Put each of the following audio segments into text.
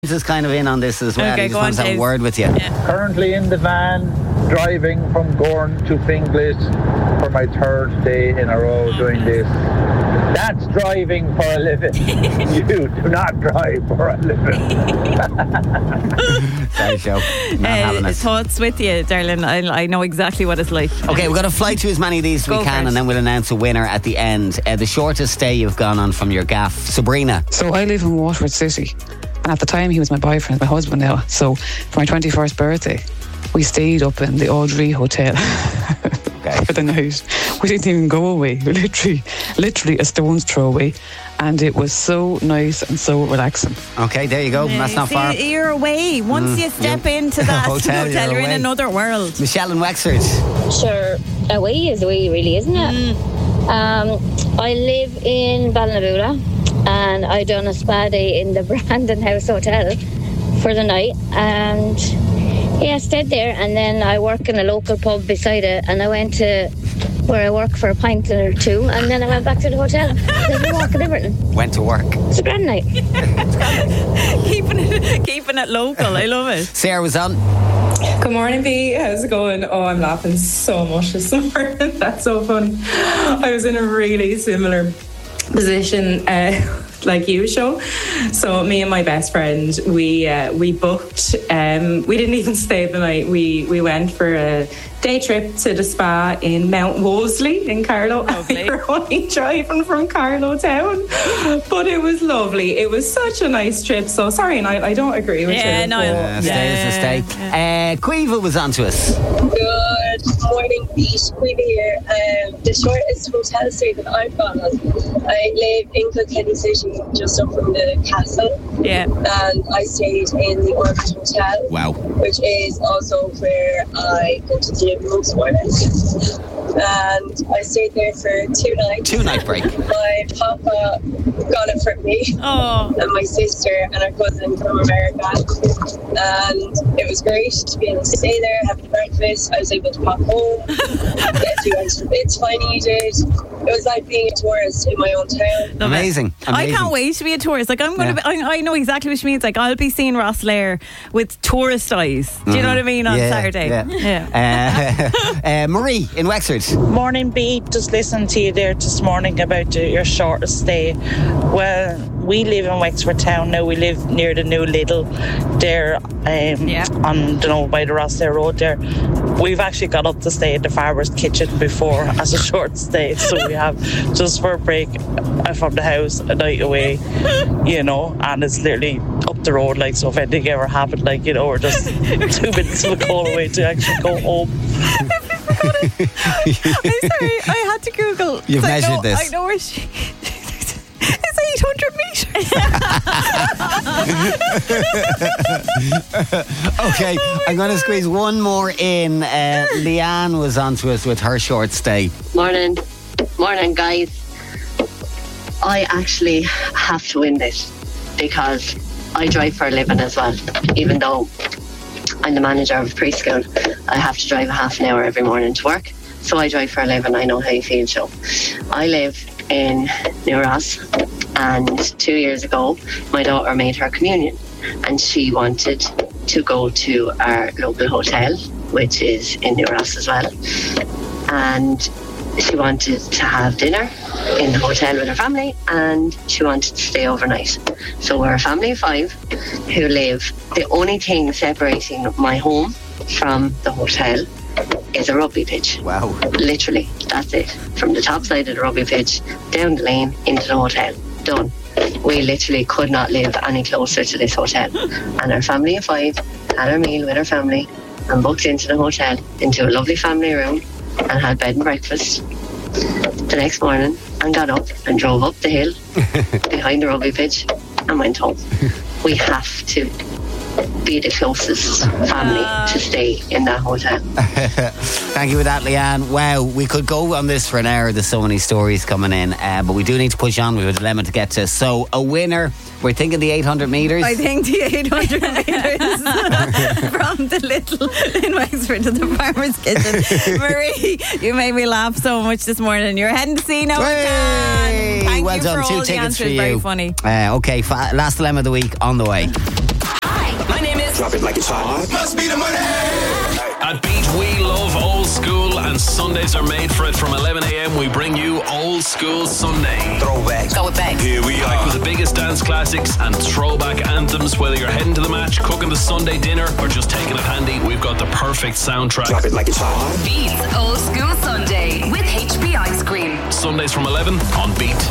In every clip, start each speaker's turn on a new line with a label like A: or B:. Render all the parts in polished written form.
A: is kind of in on this as well.
B: Okay,
A: He just
B: go on,
A: wants to have a
B: Dave.
A: word with you.
B: Yeah.
C: Currently in the van, driving from Gorn to Finglas for my third day in a row doing this. That's driving for a living. You do not drive for a living.
A: Sorry, show. Not having it.
B: Thoughts with you, darling. I know exactly what it's like.
A: Okay, we're going to fly through as many of these as we
B: Go for
A: can,
B: it.
A: and then we'll announce a winner at the end. The shortest stay you've gone on from your gaff, Sabrina.
D: So I live in Waterford City, and at the time he was my boyfriend, my husband now. So for my 21st birthday, we stayed up in the Audrey Hotel for the night. We didn't even go away. We literally a stone's throw away, and it was so nice and so relaxing.
A: Okay, there you go. That's not far.
B: You're away. Once you step into that
A: Hotel,
B: hotel,
A: you're
B: you're in
A: away.
B: another world.
A: Michelle in Wexford.
E: Sure, away is away, really, isn't it? I live in Ballinabula, and I done a spa day in the Brandon House Hotel for the night, and I stayed there, and then I work in a local pub beside it, and I went to where I work for a pint or two, and then I went back to the hotel. Did a walk and everything.
A: Went to work.
E: It's a grand night.
B: keeping it local. I love it.
A: Sarah was on.
F: Good morning, B. How's it going? Oh, I'm laughing so much this morning. That's so funny. I was in a really similar position like you, Show. So me and my best friend, we booked. We didn't even stay the night. We went for a day trip to the spa in Mount Wolseley in Carlow.
B: Lovely.
F: We were only driving from Carlow town, but it was lovely. It was such a nice trip. So sorry, and I don't agree with you.
B: Yeah, no.
F: but-
A: Stay is a stay. Quiva was on to us.
G: Good morning, Beat. Queenie here. The shortest hotel stay that I've gone on. I live in Kilkenny City, just up from the castle,
B: Yeah.
G: and I stayed in the Orbit Hotel,
A: Wow.
G: which is also where I go to the gym most mornings. And I stayed there for 2 nights.
A: 2-night break.
G: My papa got it for me.
B: Oh.
G: And my sister and her cousin from America, and it was great to be able to stay there, have breakfast. I was able to pop home, get a few extra bits if I needed. It was like being a tourist in my own town.
B: Love it.
A: Amazing.
B: I can't wait to be a tourist. Like I'm going to. I know exactly what she means. Like I'll be seeing Rosslare with tourist eyes. Do you know what I mean on Saturday?
A: Yeah. Marie in Wexford.
H: Morning, B. Just listening to you there this morning about your shortest stay. Well, we live in Wexford town now. We live near the new Lidl there on, by the Rosslare Road there. We've actually got up to stay in the farmer's kitchen before as a short stay. So we have just for a break from the house a night away, and it's literally up the road. Like, so if anything ever happened, we're just 2 minutes of a call away to actually go home.
B: I'm sorry, I had to Google.
A: You've measured this.
B: I know where she. It's 800 metres.
A: Okay, I'm going to squeeze one more in. Leanne was on to us with her short stay.
I: Morning, guys. I actually have to win this because I drive for a living as well. Even though I'm the manager of a preschool, I have to drive a half an hour every morning to work. So I drive for a living. I know how you feel, Joe. I live in New Ross, and 2 years ago, my daughter made her communion, and she wanted to go to our local hotel, which is in New Ross as well. And she wanted to have dinner in the hotel with her family, and she wanted to stay overnight. So we're a family of 5 who live. The only thing separating my home from the hotel is a rugby pitch.
A: Wow.
I: Literally, that's it. From the top side of the rugby pitch, down the lane, into the hotel. Done. We literally could not live any closer to this hotel. And our family of 5 had our meal with our family and booked into the hotel, into a lovely family room, and had bed and breakfast the next morning, and got up and drove up the hill behind the rugby pitch and went home. We have to be the closest family to stay in that hotel.
A: Thank you for that, Leanne. Wow, we could go on this for an hour. There's so many stories coming in, but we do need to push on. We have a dilemma to get to. So a winner, we're thinking the 800 metres.
B: I think the 800 metres from the Little in Wexford to the farmer's kitchen. Marie, you made me laugh so much this morning. You're heading to see No One Can. Thank
A: Well
B: you
A: done.
B: for
A: 2
B: all the
A: tickets
B: answers.
A: for you.
B: Very funny.
A: Okay, last dilemma of the week on the way.
J: it's hot. Must be the money.
K: At Beat, we love old school, and Sundays are made for it. From 11 a.m, we bring you Old School Sunday.
J: Throwback.
L: Go with bang.
K: Here we are. With the biggest dance classics and throwback anthems. Whether you're heading to the match, cooking the Sunday dinner, or just taking it handy, we've got the perfect soundtrack.
J: Drop it like it's hot.
L: Beats Old School Sunday with HP Ice Cream.
K: Sundays from 11 on Beat.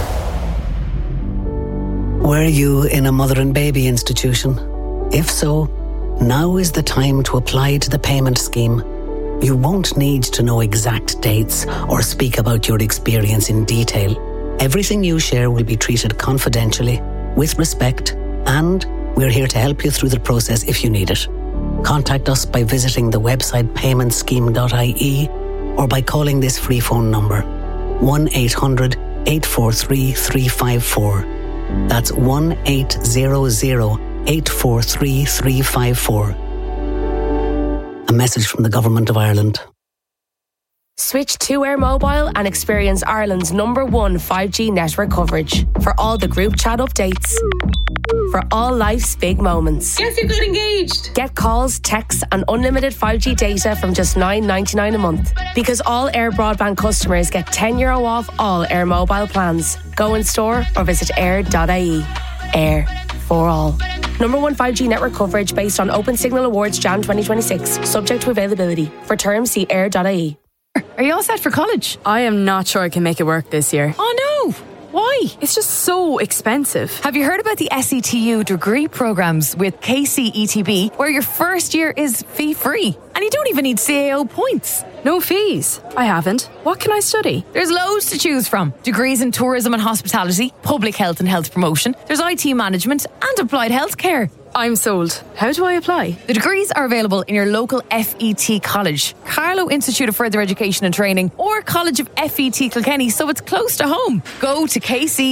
M: Were you in a mother and baby institution? If so, now is the time to apply to the payment scheme. You won't need to know exact dates or speak about your experience in detail. Everything you share will be treated confidentially, with respect, and we're here to help you through the process if you need it. Contact us by visiting the website paymentscheme.ie or by calling this free phone number 1-800-843-354. That's 1-800-843-354. A message from the Government of Ireland.
N: Switch to Air Mobile and experience Ireland's #1 5G network coverage for all the group chat updates. For all life's big moments.
O: Guess who got engaged?
N: Get calls, texts and unlimited 5G data from just $9.99 a month. Because all Air broadband customers get €10 off all Air Mobile plans. Go in store or visit air.ie. Air for all. #1 5G network coverage based on Open Signal Awards Jan 2026. Subject to availability. For terms, see air.ie.
P: Are you all set for college?
Q: I am not sure I can make it work this year.
P: Oh no! Why?
Q: It's just so expensive.
P: Have you heard about the SETU degree programs with KCETB, where your first year is fee-free? And you don't even need CAO points.
Q: No fees. I haven't. What can I study?
P: There's loads to choose from. Degrees in tourism and hospitality, public health and health promotion. There's IT management and applied healthcare.
Q: I'm sold. How do I apply?
P: The degrees are available in your local FET college, Carlow Institute of Further Education and Training, or College of FET Kilkenny, so it's close to home. Go to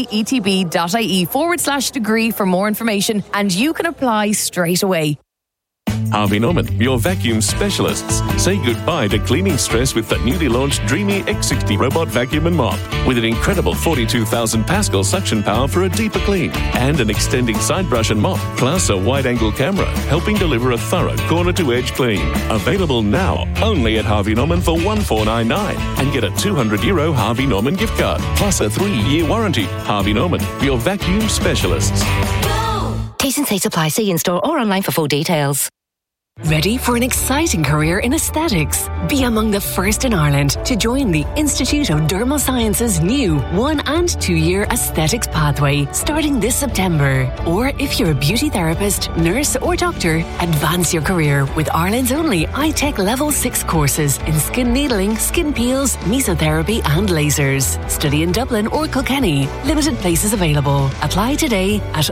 P: kcetb.ie/degree for more information, and you can apply straight away.
R: Harvey Norman, your vacuum specialists. Say goodbye to cleaning stress with the newly launched Dreamy X60 robot vacuum and mop. With an incredible 42,000 Pascal suction power for a deeper clean. And an extending side brush and mop, plus a wide-angle camera, helping deliver a thorough corner-to-edge clean. Available now, only at Harvey Norman for €1499. And get a €200 Harvey Norman gift card, plus a 3-year warranty. Harvey Norman, your vacuum specialists.
S: T's and C's apply. See in-store or online for full details.
T: Ready for an exciting career in aesthetics? Be among the first in Ireland to join the Institute of Dermal Sciences' new 1- and 2-year aesthetics pathway starting this September. Or if you're a beauty therapist, nurse or doctor, advance your career with Ireland's only iTech Level 6 courses in skin needling, skin peels, mesotherapy and lasers. Study in Dublin or Kilkenny. Limited places available. Apply today at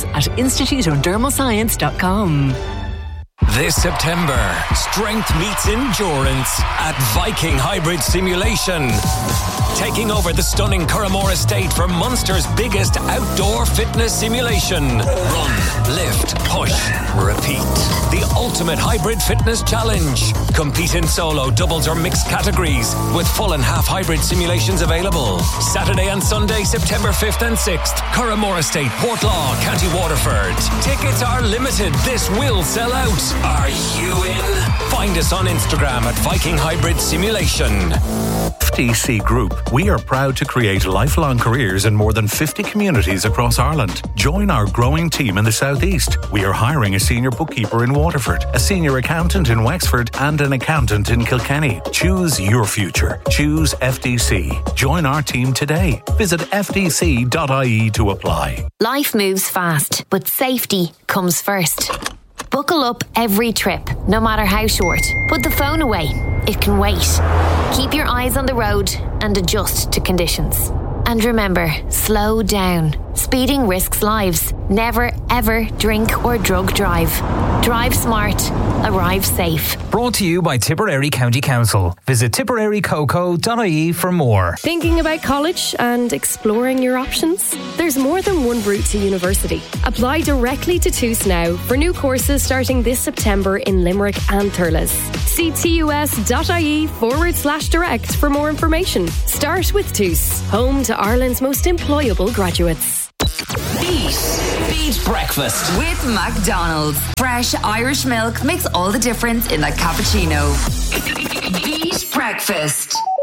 T: office@instituteofdermalscience.com.
U: This September, strength meets endurance at Viking Hybrid Simulation. Taking over the stunning Curramore Estate for Munster's biggest outdoor fitness simulation. Run, lift, push, repeat. The ultimate hybrid fitness challenge. Compete in solo, doubles or mixed categories with full and half hybrid simulations available. Saturday and Sunday, September 5th and 6th. Curramore Estate, Portlaw, County Waterford. Tickets are limited. This will sell out. Are you in? Find us on Instagram at Viking Hybrid Simulation.
V: FTC Group. We are proud to create lifelong careers in more than 50 communities across Ireland. Join our growing team in the southeast. We are hiring a senior bookkeeper in Waterford, a senior accountant in Wexford, and an accountant in Kilkenny. Choose your future. Choose FTC. Join our team today. Visit ftc.ie to apply.
W: Life moves fast, but safety comes first. Buckle up every trip, no matter how short. Put the phone away. It can wait. Keep your eyes on the road and adjust to conditions. And remember, slow down. Speeding risks lives. Never, ever drink or drug drive. Drive smart. Arrive safe.
X: Brought to you by Tipperary County Council. Visit tipperarycoco.ie for more.
N: Thinking about college and exploring your options? There's more than one route to university. Apply directly to TUS now for new courses starting this September in Limerick and Thurles. See tus.ie/direct for more information. Start with TUS, home to Ireland's most employable graduates.
L: Beat Beat Breakfast with McDonald's. Fresh Irish milk makes all the difference in a cappuccino. Beat Breakfast.